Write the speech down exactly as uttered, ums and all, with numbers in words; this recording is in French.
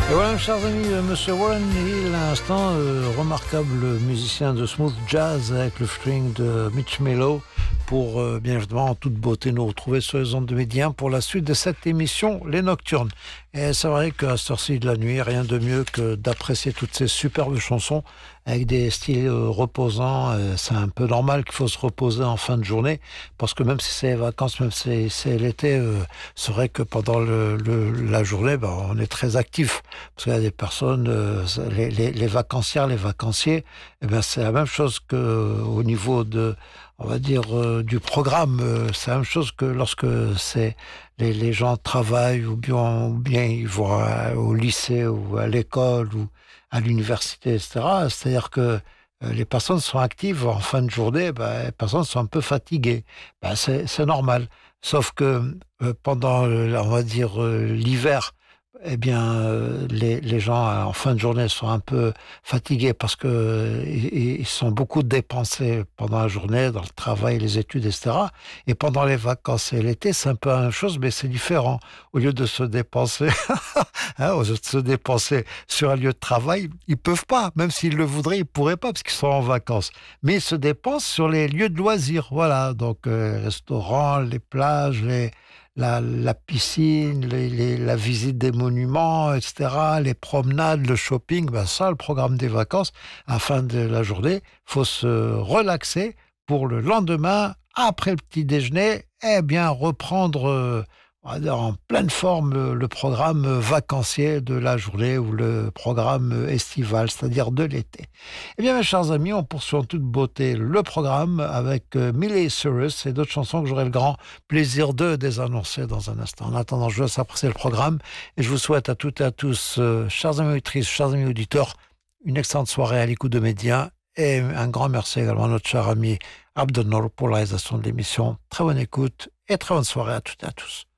Et voilà, chers amis, euh, Monsieur Warren Hill, à l'instant, euh, remarquable musicien de smooth jazz avec le string de Mitch Mello, pour euh, bien évidemment en toute beauté nous retrouver sur les ondes de Médien pour la suite de cette émission, Les Nocturnes. Et c'est vrai qu'à cette heure-ci de la nuit, rien de mieux que d'apprécier toutes ces superbes chansons avec des styles euh, reposants. Euh, c'est un peu normal qu'il faut se reposer en fin de journée, parce que même si c'est les vacances, même si c'est l'été, euh, c'est vrai que pendant le, le, la journée, ben, on est très actif. Parce qu'il y a des personnes, euh, les, les, les vacancières, les vacanciers, eh bien, c'est la même chose qu'au niveau de, on va dire, euh, du programme. Euh, c'est la même chose que lorsque c'est les, les gens travaillent ou bien, ou bien ils vont à- au lycée ou à l'école ou à l'université, et cetera. C'est-à-dire que euh, les personnes sont actives en fin de journée, ben, les personnes sont un peu fatiguées. Ben, c'est, c'est normal. Sauf que euh, pendant, euh, on va dire, euh, l'hiver, eh bien, euh, les, les gens euh, en fin de journée sont un peu fatigués parce que euh, ils, ils sont beaucoup dépensés pendant la journée dans le travail, les études, et cetera. Et pendant les vacances et l'été, c'est un peu la même chose, mais c'est différent. Au lieu de se dépenser, hein, au lieu de se dépenser sur un lieu de travail, ils peuvent pas. Même s'ils le voudraient, ils pourraient pas parce qu'ils sont en vacances. Mais ils se dépensent sur les lieux de loisirs. Voilà, donc euh, les restaurants, les plages, les la, la piscine, les, les- la visite des monuments, et cetera, les promenades, le shopping, ben ça, le programme des vacances, à la fin de la journée, faut se relaxer pour le lendemain, après le petit déjeuner, eh bien, reprendre euh, on va dire en pleine forme euh, le programme euh, vacancier de la journée ou le programme euh, estival, c'est-à-dire de l'été. Eh bien, mes chers amis, on poursuit en toute beauté le programme avec euh, Miley Cyrus et d'autres chansons que j'aurai le grand plaisir de désannoncer dans un instant. En attendant, je vous laisse apprécier le programme et je vous souhaite à toutes et à tous, euh, chers amis auditrices, chers amis auditeurs, une excellente soirée à l'écoute de Médien et un grand merci également à notre cher ami Abdelnour pour la réalisation de l'émission. Très bonne écoute et très bonne soirée à toutes et à tous.